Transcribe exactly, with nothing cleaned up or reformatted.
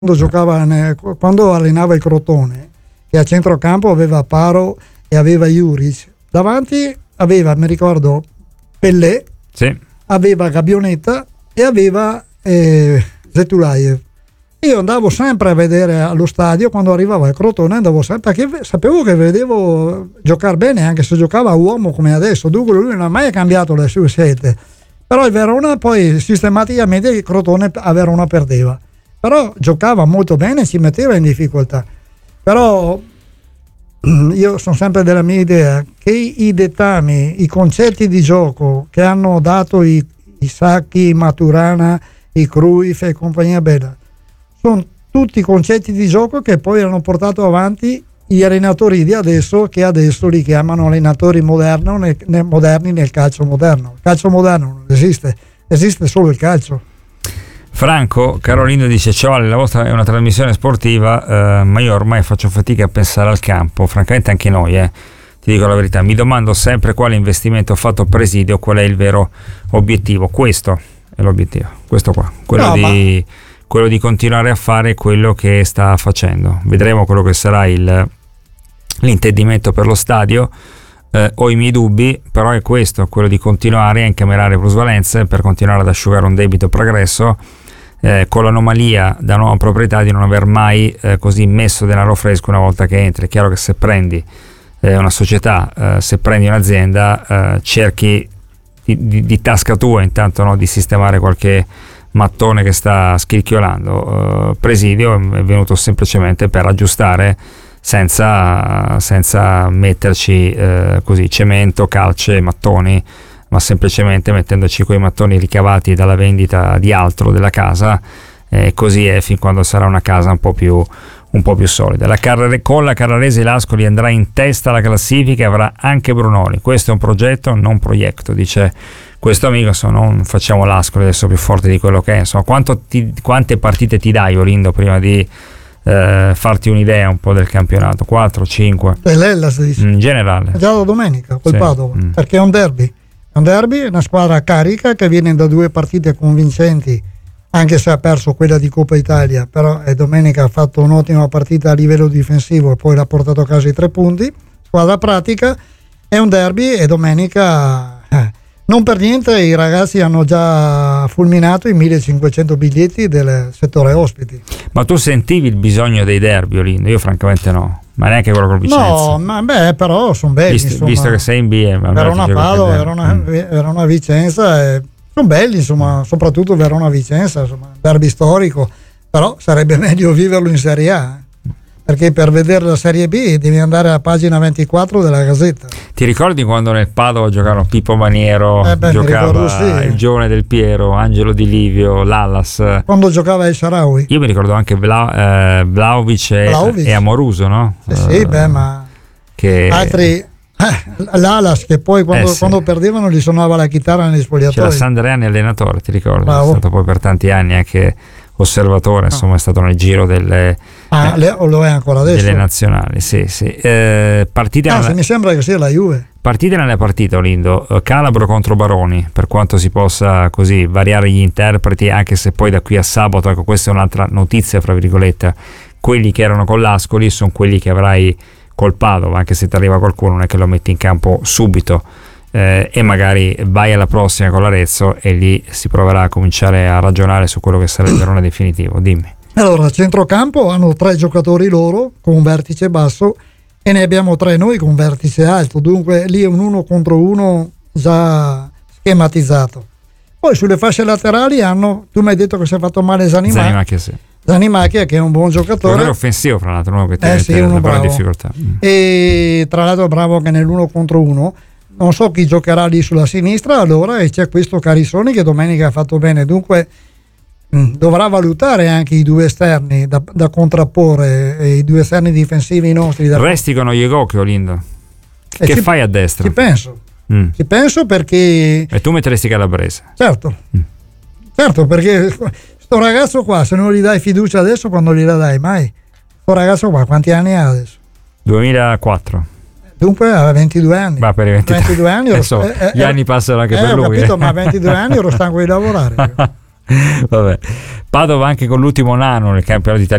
quando giocava ne, quando allenava il Crotone, che a centrocampo aveva Paro e aveva Juric, davanti aveva, mi ricordo, Pellè, sì. aveva Gabionetta e aveva eh, Zetulaev. Io andavo sempre a vedere allo stadio quando arrivava il Crotone, andavo sempre perché sapevo che vedevo giocare bene, anche se giocava a uomo come adesso. Dunque lui non ha mai cambiato le sue scelte, però il Verona poi sistematicamente il Crotone a Verona perdeva, però giocava molto bene, si metteva in difficoltà. Però io sono sempre della mia idea che i dettami, i concetti di gioco che hanno dato i, i Sacchi, i Maturana, i Cruyff e compagnia bella sono tutti concetti di gioco che poi hanno portato avanti gli allenatori di adesso, che adesso li chiamano allenatori moderno, nel, nel, moderni nel calcio moderno. Il calcio moderno non esiste, esiste solo il calcio. Franco Carolino dice: ciao Ale, la vostra è una trasmissione sportiva, eh, ma io ormai faccio fatica a pensare al campo, francamente anche noi, eh. Ti dico la verità, mi domando sempre quale investimento ha fatto Presidio, qual è il vero obiettivo. Questo è l'obiettivo, questo qua, quello no, di... Ma... quello di continuare a fare quello che sta facendo. Vedremo quello che sarà il, l'intendimento per lo stadio. Eh, ho i miei dubbi, però è questo, quello di continuare a incamerare plusvalenze per continuare ad asciugare un debito progresso, eh, con l'anomalia da nuova proprietà di non aver mai eh, così messo denaro fresco una volta che entri. È chiaro che se prendi eh, una società, eh, se prendi un'azienda, eh, cerchi di, di, di tasca tua intanto, no, di sistemare qualche mattone che sta scricchiolando. Uh, Presidio è venuto semplicemente per aggiustare senza, senza metterci uh, così cemento, calce, mattoni, ma semplicemente mettendoci quei mattoni ricavati dalla vendita di altro della casa, e così è fin quando sarà una casa un po' più un po' più solida. La Carrare, con la Carrarese l'Ascoli andrà in testa alla classifica e avrà anche Brunoni. Questo è un progetto, non proietto, dice questo amico. Insomma, non facciamo l'Ascoli adesso più forte di quello che è. Insomma, quanto ti, quante partite ti dai, Olindo, prima di eh, farti un'idea un po' del campionato? quattro, cinque? L'Hellas dice. In generale. Già la domenica col sì. Padova, mm. perché è un derby. È un derby, è una squadra carica che viene da due partite convincenti, anche se ha perso quella di Coppa Italia, però eh, domenica ha fatto un'ottima partita a livello difensivo e poi l'ha portato a casa i tre punti. Squadra pratica, è un derby e domenica eh, non per niente i ragazzi hanno già fulminato i millecinquecento biglietti del settore ospiti. Ma tu sentivi il bisogno dei derby, Olindo? Io francamente no, ma neanche quello col Vicenza. No, ma beh, però sono belli, visto, insomma, visto che sei in B, era una Padova, era una, mm. era una Vicenza e sono belli, insomma, soprattutto Verona Vicenza, insomma, derby storico, però sarebbe meglio viverlo in Serie A, perché per vedere la Serie B devi andare alla pagina ventiquattro della Gazzetta. Ti ricordi quando nel Padova giocavano Pippo Maniero, eh beh, giocava sì. il giovane Del Piero, Angelo Di Livio, Lallas? Quando giocava il Sharawi? Io mi ricordo anche Vla, eh, Vlahovic e, Vlahovic. e Amoruso, no? Eh sì, uh, beh, ma che... altri... Eh, L'Alas che poi quando, eh sì. quando perdevano gli suonava la chitarra negli spogliatoi. C'era Sandreani allenatore, ti ricordo? Bravo. È stato poi per tanti anni anche osservatore, insomma, è stato nel giro delle, ah, eh, le, o lo è ancora adesso? Delle nazionali, sì, sì. Eh, partite ah, nella, mi sembra che sia la Juve. Partite nelle partite, Olindo. Calabro contro Baroni, per quanto si possa così variare gli interpreti, anche se poi da qui a sabato, ecco, questa è un'altra notizia, fra virgolette, quelli che erano con l'Ascoli sono quelli che avrai col Padova, anche se ti arriva qualcuno non è che lo metti in campo subito, eh, e magari vai alla prossima con l'Arezzo e lì si proverà a cominciare a ragionare su quello che sarà il Verona definitivo. Dimmi. Allora, a centrocampo hanno tre giocatori loro con un vertice basso e ne abbiamo tre noi con un vertice alto, dunque lì è un uno contro uno già schematizzato. Poi sulle fasce laterali hanno, tu mi hai detto che si è fatto male Zanimacchia. Zanimacchia, sì. Zanimacchia che è un buon giocatore, è offensivo fra l'altro, uno che ti eh mette sì, uno in bravo. difficoltà, e tra l'altro bravo anche nell'uno contro uno. Non so chi giocherà lì sulla sinistra allora, e c'è questo Carissoni che domenica ha fatto bene, dunque mh, dovrà valutare anche i due esterni da, da contrapporre, e i due esterni difensivi nostri da... Resti con Oyegoke, Olindo, eh, che ci, fai a destra? Ci penso mm. ci penso perché e tu metteresti Calabrese? Certo, mm. certo, perché sto ragazzo qua, se non gli dai fiducia adesso, quando gliela dai mai? Sto ragazzo qua quanti anni ha adesso? duemilaquattro. Dunque aveva ventidue anni. Va per i ventidue, ventidue anni ero, so, eh, gli eh, anni passano anche eh, per ho lui. capito, eh. ma a ventidue anni ero stanco di lavorare. Vabbè. Padova anche con l'ultimo nano nel campionato italiano